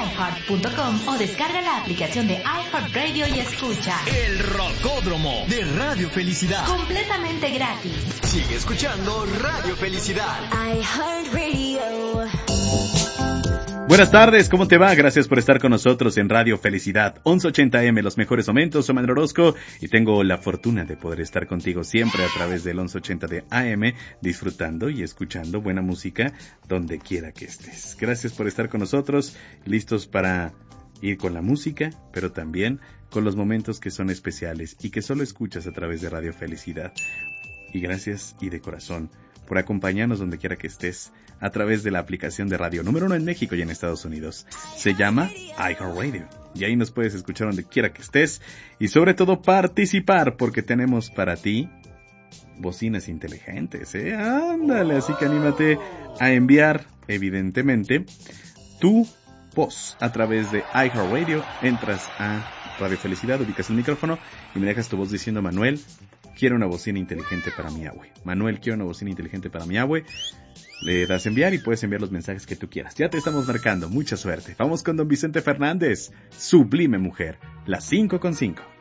iHeart.com o descarga la aplicación de iHeartRadio y escucha El Rocódromo de Radio Felicidad. completamente gratis. Sigue escuchando Radio Felicidad. iHeartRadio. Buenas tardes, ¿cómo te va? Gracias por estar con nosotros en Radio Felicidad, 1180M, los mejores momentos. Soy Manuel Orozco y tengo la fortuna de poder estar contigo siempre a través del 1180 de AM, disfrutando y escuchando buena música donde quiera que estés. Gracias por estar con nosotros, listos para ir con la música, pero también con los momentos que son especiales y que solo escuchas a través de Radio Felicidad. Y gracias y de corazón por acompañarnos donde quiera que estés a través de la aplicación de radio número 1 en México y en Estados Unidos. Se llama iHeartRadio y ahí nos puedes escuchar donde quiera que estés y sobre todo participar porque tenemos para ti bocinas inteligentes, Ándale, así que anímate a enviar, evidentemente, tu voz a través de iHeartRadio. Entras a Radio Felicidad, ubicas el micrófono y me dejas tu voz diciendo: Manuel, quiero una bocina inteligente para mi abue. Manuel, quiero una bocina inteligente para mi abue. Le das enviar y puedes enviar los mensajes que tú quieras. Ya te estamos marcando. Mucha suerte. Vamos con don Vicente Fernández. Sublime Mujer. Las 5:05.